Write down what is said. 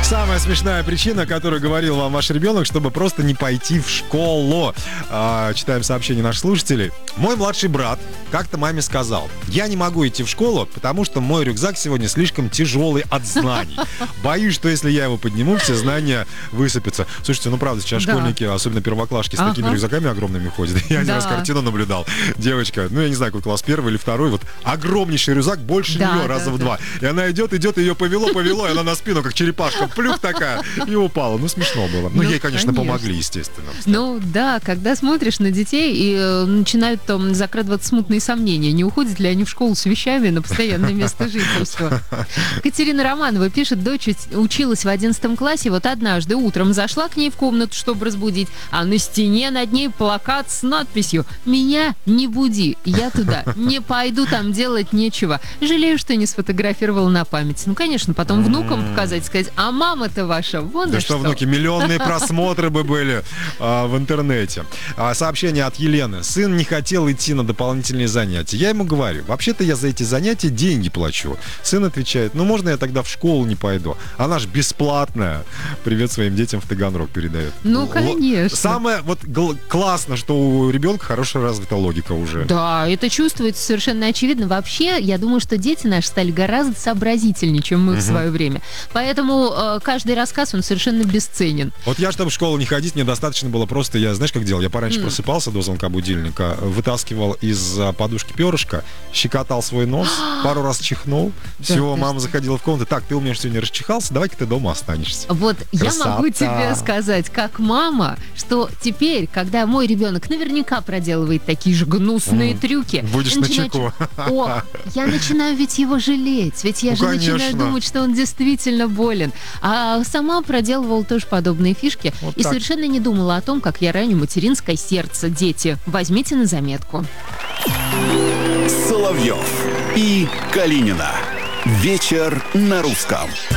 Самая смешная причина, которую говорил вам ваш ребенок, чтобы просто не пойти в школу. Читаем сообщения наших слушателей. Мой младший брат как-то маме сказал: я не могу идти в школу, потому что мой рюкзак сегодня слишком тяжелый от знаний. Боюсь, что если я его подниму, все знания высыпятся. Слушайте, ну правда, сейчас школьники, особенно первоклашки, с такими рюкзаками огромными ходят. Я один раз картину наблюдал. Девочка, ну я не знаю, какой класс, первый или второй, вот огромнейший рюкзак, больше нее раза в два. И она идет, ее повело, и она на спину, как черепашка, плюх такая, и упала. Ну, смешно было. Ну, ей, конечно, помогли, естественно. Ну, да, когда смотришь на детей, и начинают там закрадываться смутные сомнения, не уходят ли они в школу с вещами на постоянное место жительства. Катерина Романова пишет, дочь училась в 11 классе, вот однажды утром зашла к ней в комнату, чтобы разбудить, а на стене над ней плакат с надписью «Меня не буди, я туда не пойду, там делать нечего. Жалею, что не сфотографировала на память». Ну, конечно, потом внукам показать, сказать: а мама-то ваша, вон да что, внуки, миллионные просмотры бы были в интернете. Сообщение от Елены. Сын не хотел идти на дополнительные занятия. Я ему говорю: вообще-то я за эти занятия деньги плачу. Сын отвечает: ну можно я тогда в школу не пойду? Она ж бесплатная. Привет своим детям в Таганрог передает. Ну, конечно. Самое классно, что у ребенка хорошая развита логика уже. Да, это чувствуется совершенно очевидно. Вообще, я думаю, что дети наши стали гораздо сообразительнее, чем мы в свое время. Поэтому каждый рассказ, он совершенно бесценен. Вот я, чтобы в школу не ходить, мне достаточно было просто, я знаешь, как делал? Я пораньше просыпался до звонка будильника, вытаскивал из подушки перышко, щекотал свой нос, пару раз чихнул. Все, мама заходила в комнату: так, ты у меня сегодня расчихался, давай-ка ты дома останешься. Вот я могу тебе сказать, как мама, что теперь, когда мой ребенок наверняка проделывает такие же гнусные трюки, будешь начеку. Я начинаю ведь его жалеть, ведь я же начинаю думать, что он действительно болен. А сама проделывала тоже подобные фишки и совершенно не думала о том, как я раню материнское сердце. Дети, возьмите на заметку. Соловьев и Калинина. Вечер на русском.